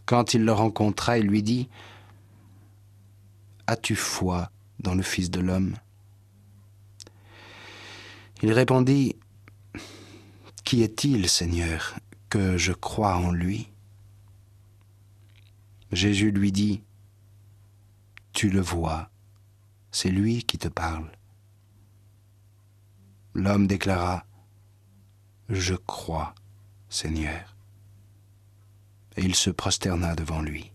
Quand il le rencontra, il lui dit « As-tu foi dans le Fils de l'homme » Il répondit « Qui est-il, Seigneur, que je croie en lui ?» Jésus lui dit « Tu le vois, c'est lui qui te parle. » L'homme déclara « Je crois, Seigneur. » Et il se prosterna devant lui.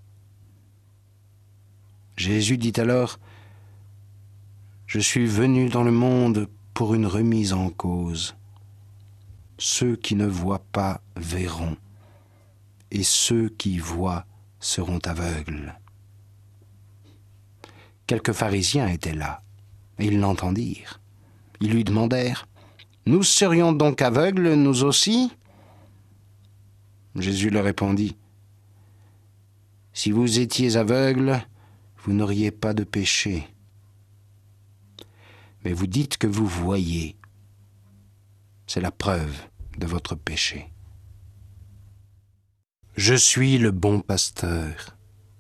Jésus dit alors « Je suis venu dans le monde pour une remise en cause. Ceux qui ne voient pas verront, et ceux qui voient seront aveugles. » Quelques pharisiens étaient là, et ils l'entendirent. Ils lui demandèrent « Nous serions donc aveugles, nous aussi ?» Jésus leur répondit « Si vous étiez aveugles, vous n'auriez pas de péché. Mais vous dites que vous voyez. C'est la preuve de votre péché. Je suis le bon pasteur.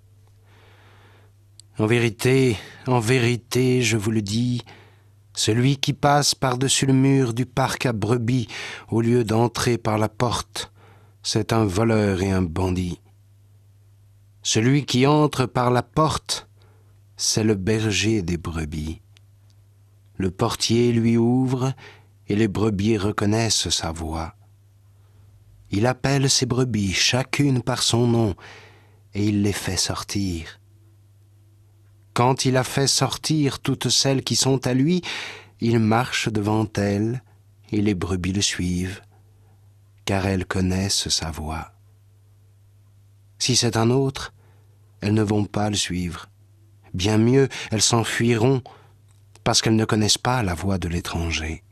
En vérité, je vous le dis, celui qui passe par-dessus le mur du parc à brebis au lieu d'entrer par la porte, c'est un voleur et un bandit. Celui qui entre par la porte, c'est le berger des brebis. Le portier lui ouvre et les brebis reconnaissent sa voix. Il appelle ses brebis, chacune par son nom, et il les fait sortir. Quand il a fait sortir toutes celles qui sont à lui, il marche devant elles, et les brebis le suivent, car elles connaissent sa voix. Si c'est un autre, elles ne vont pas le suivre. Bien mieux, elles s'enfuiront, parce qu'elles ne connaissent pas la voix de l'étranger.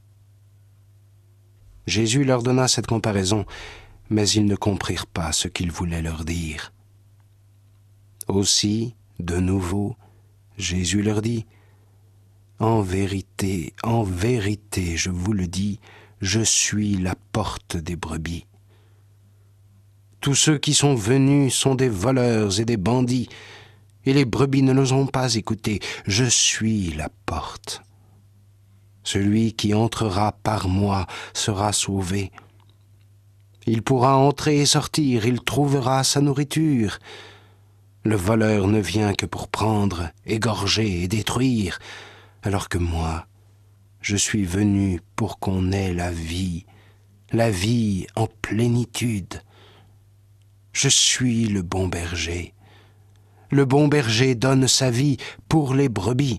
Jésus leur donna cette comparaison, mais ils ne comprirent pas ce qu'il voulait leur dire. Aussi, de nouveau, Jésus leur dit « En vérité, je vous le dis, je suis la porte des brebis. Tous ceux qui sont venus sont des voleurs et des bandits, et les brebis ne nous ont pas écoutés. Je suis la porte. Celui qui entrera par moi sera sauvé. Il pourra entrer et sortir, il trouvera sa nourriture. Le voleur ne vient que pour prendre, égorger et détruire, alors que moi, je suis venu pour qu'on ait la vie en plénitude. Je suis le bon berger. Le bon berger donne sa vie pour les brebis.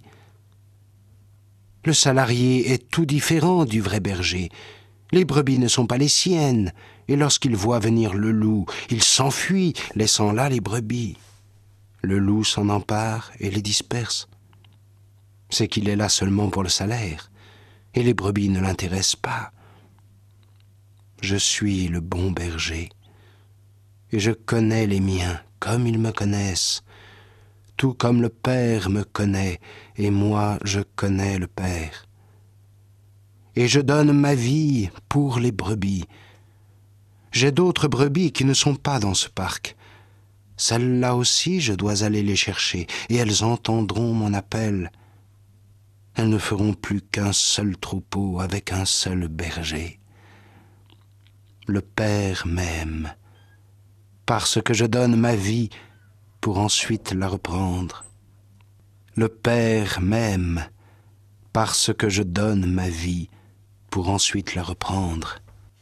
Le salarié est tout différent du vrai berger. Les brebis ne sont pas les siennes, et lorsqu'il voit venir le loup, il s'enfuit, laissant là les brebis. Le loup s'en empare et les disperse. C'est qu'il est là seulement pour le salaire, et les brebis ne l'intéressent pas. Je suis le bon berger, et je connais les miens comme ils me connaissent, tout comme le Père me connaît, et moi je connais le Père. Et je donne ma vie pour les brebis. J'ai d'autres brebis qui ne sont pas dans ce parc. Celles-là aussi, je dois aller les chercher, et elles entendront mon appel. Elles ne feront plus qu'un seul troupeau avec un seul berger. Le Père m'aime, parce que je donne ma vie pour ensuite la reprendre. Le Père m'aime, parce que je donne ma vie pour ensuite la reprendre.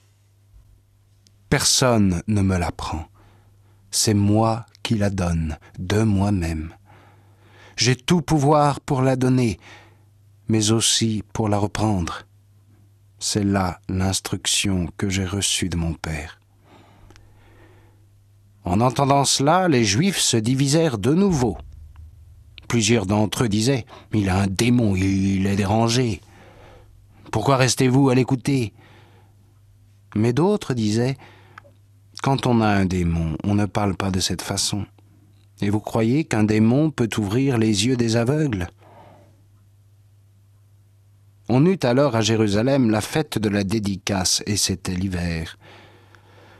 Personne ne me la prend. C'est moi qui la donne, de moi-même. J'ai tout pouvoir pour la donner, mais aussi pour la reprendre. C'est là l'instruction que j'ai reçue de mon Père. En entendant cela, les Juifs se divisèrent de nouveau. Plusieurs d'entre eux disaient « Il a un démon, il est dérangé. Pourquoi restez-vous à l'écouter ?» Mais d'autres disaient « Quand on a un démon, on ne parle pas de cette façon. Et vous croyez qu'un démon peut ouvrir les yeux des aveugles ?» On eut alors à Jérusalem la fête de la dédicace, et c'était l'hiver.